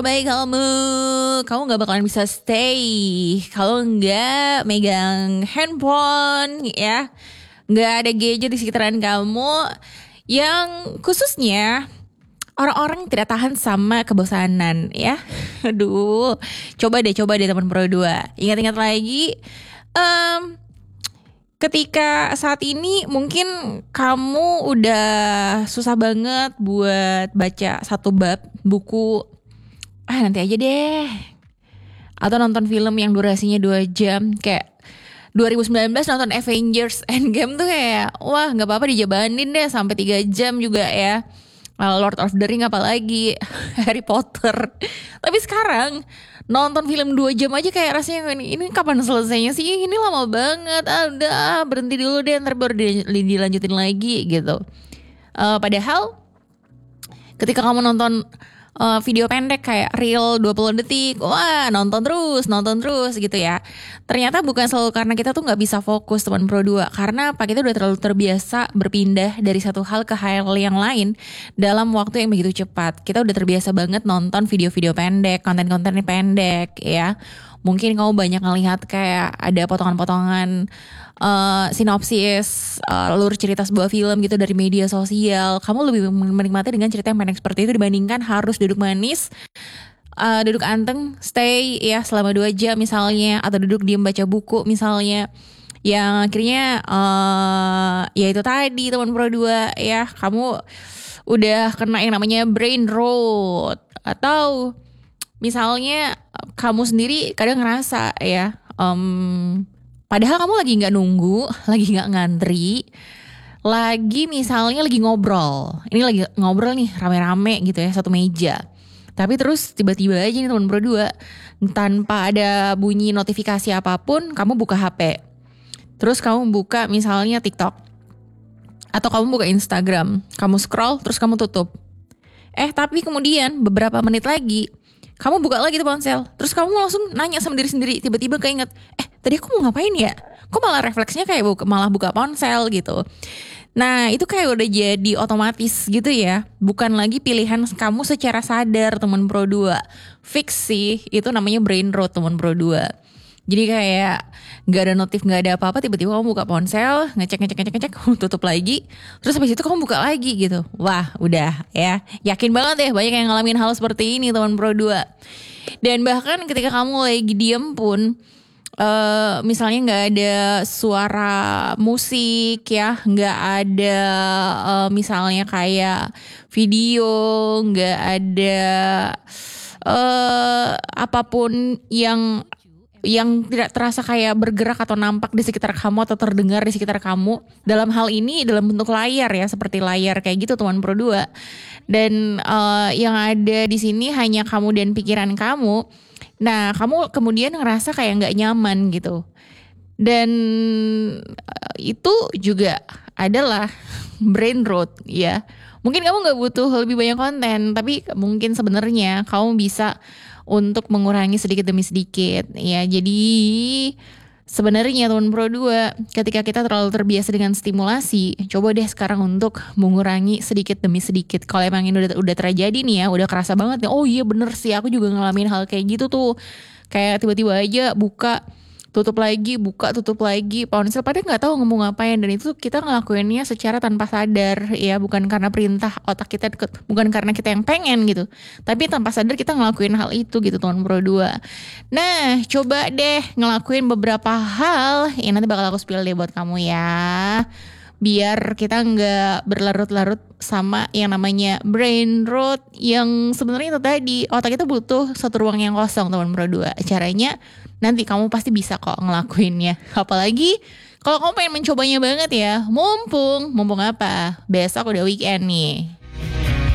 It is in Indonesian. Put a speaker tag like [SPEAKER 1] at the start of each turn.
[SPEAKER 1] baik kamu nggak bakalan bisa stay kalau nggak megang handphone ya, nggak ada gadget di sekitaran kamu, yang khususnya orang-orang tidak tahan sama kebosanan ya. Aduh, coba deh teman Pro 2. Ingat-ingat lagi, ketika saat ini mungkin kamu udah susah banget buat baca satu bab buku, nanti aja deh. Atau nonton film yang durasinya 2 jam, kayak 2019 nonton Avengers Endgame tuh kayak, wah gak apa-apa dijabanin deh sampai 3 jam juga ya. Lord of the Ring apalagi, Harry Potter. Tapi sekarang nonton film 2 jam aja kayak rasanya ini kapan selesainya sih? Ini lama banget. Udah berhenti dulu deh, ntar baru dilanjutin lagi gitu. Padahal ketika kamu nonton video pendek kayak reel 20 detik, wah nonton terus gitu ya. Ternyata bukan selalu karena kita tuh gak bisa fokus teman Pro 2. Karena apa? Kita udah terlalu terbiasa berpindah dari satu hal ke hal yang lain dalam waktu yang begitu cepat. Kita udah terbiasa banget nonton video-video pendek, konten-konten pendek ya. Mungkin kamu banyak ngelihat kayak ada potongan-potongan sinopsis alur cerita sebuah film gitu dari media sosial. Kamu lebih menikmati dengan cerita yang pendek seperti itu dibandingkan harus duduk manis, duduk anteng, stay ya selama 2 jam misalnya, atau duduk diam baca buku misalnya. Yang akhirnya ya itu tadi teman Pro 2 ya, kamu udah kena yang namanya brain rot. Atau misalnya kamu sendiri kadang ngerasa ya, padahal kamu lagi gak nunggu, lagi gak ngantri, lagi misalnya lagi ngobrol. Ini lagi ngobrol nih rame-rame gitu ya, satu meja. Tapi terus tiba-tiba aja nih teman Pro 2, tanpa ada bunyi notifikasi apapun, kamu buka HP. Terus kamu buka misalnya TikTok. Atau kamu buka Instagram. Kamu scroll, terus kamu tutup. Tapi kemudian beberapa menit lagi, kamu buka lagi tuh ponsel. Terus kamu langsung nanya sama diri sendiri, tiba-tiba keinget, tadi aku mau ngapain ya? Kok malah refleksnya kayak malah buka ponsel gitu. Nah itu kayak udah jadi otomatis gitu ya. Bukan lagi pilihan kamu secara sadar teman Pro 2. Fix sih, itu namanya brain rot teman Pro 2. Jadi kayak gak ada notif, gak ada apa-apa, tiba-tiba kamu buka ponsel, ngecek, kamu tutup lagi. Terus habis itu kamu buka lagi gitu. Wah udah ya, yakin banget ya banyak yang ngalamin hal seperti ini teman Pro 2. Dan bahkan ketika kamu lagi diem pun, misalnya gak ada suara musik ya, gak ada misalnya kayak video, gak ada apapun yang tidak terasa kayak bergerak atau nampak di sekitar kamu atau terdengar di sekitar kamu. Dalam hal ini dalam bentuk layar ya, seperti layar kayak gitu teman Pro 2. Dan yang ada di sini hanya kamu dan pikiran kamu. Nah kamu kemudian ngerasa kayak gak nyaman gitu. Dan itu juga adalah brain rot ya. Mungkin kamu gak butuh lebih banyak konten, tapi mungkin sebenarnya kamu bisa untuk mengurangi sedikit demi sedikit ya. Jadi sebenarnya teman Pro 2, ketika kita terlalu terbiasa dengan stimulasi, coba deh sekarang untuk mengurangi sedikit demi sedikit. Kalau emang ini udah terjadi nih ya, udah kerasa banget ya, oh iya bener sih aku juga ngalamin hal kayak gitu tuh. Kayak tiba-tiba aja buka, tutup lagi, buka, tutup lagi ponsel, padahal gak tahu ngomong ngapain. Dan itu kita ngelakuinnya secara tanpa sadar ya, bukan karena perintah otak kita, bukan karena kita yang pengen gitu, tapi tanpa sadar kita ngelakuin hal itu gitu teman Pro 2. Nah coba deh ngelakuin beberapa hal yang nanti bakal aku spill deh buat kamu ya, biar kita gak berlarut-larut sama yang namanya brain rot, yang sebenarnya itu tadi otak kita butuh satu ruang yang kosong teman Pro 2. Caranya nanti kamu pasti bisa kok ngelakuinnya. Apalagi kalau kamu pengen mencobanya banget ya, mumpung apa? Besok udah weekend nih.